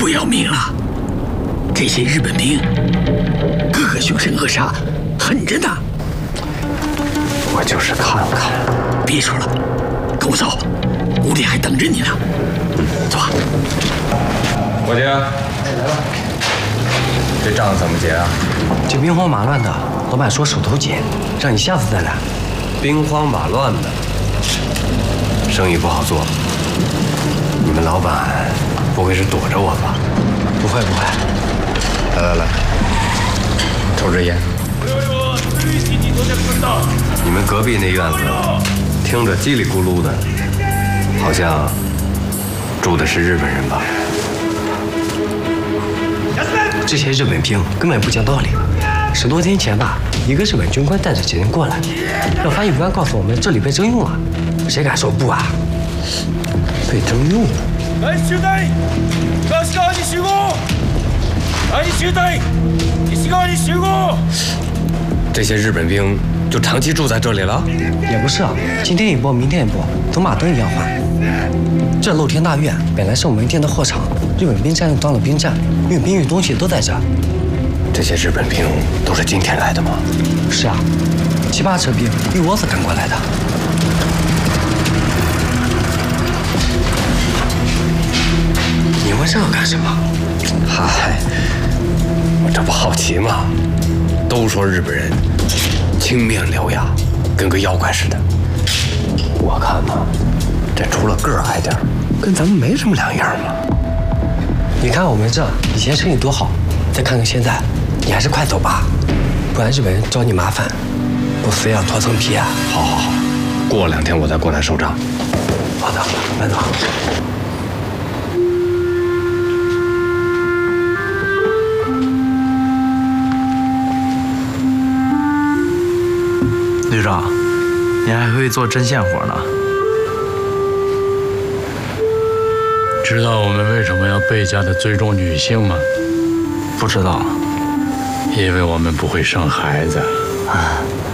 要命了！这些日本兵个个凶神恶煞，狠着呢。 我就是看看。 别说了，跟我走，屋里还等着你呢。走吧。 伙计，这账怎么结啊？ 这兵荒马乱的，老板说手头紧，让你下次再来。 兵荒马乱的，生意不好做。你们老板不会是躲着我吧？ 不会不会。 来，抽支烟。你们隔壁那院子听着叽里咕噜的，好像住的是日本人吧？ 这些日本兵根本不讲道理。10多天前吧，一个日本军官带着几人过来，让翻译官告诉我们这里被征用了，谁敢说不啊？被征用了。 第一集隊、東側に集合。第二集隊、西側に集合。 这些日本兵就长期住在这里了？ 也不是啊，今天一波，明天一波，走马灯一样换。这露天大院本来是我们店的货场，日本兵站又当了兵站，运兵运东西都在这儿。 这些日本兵都是今天来的吗？ 是啊，7、8车兵一窝子赶过来的。你问这个干什么？ 嗨，我这不好奇吗？都说日本人青面獠牙，跟个妖怪似的。我看呢，这除了个儿矮点，跟咱们没什么两样嘛。 你看我们这以前生意多好，再看看现在，你还是快走吧，不然日本人找你麻烦，不非要脱层皮啊？ 好，过2天我再过来收账。 好的，慢走。 旅长，你还会做针线活呢。 知道我们为什么要倍加的尊重女性吗？ 不知道。 因为我们不会生孩子。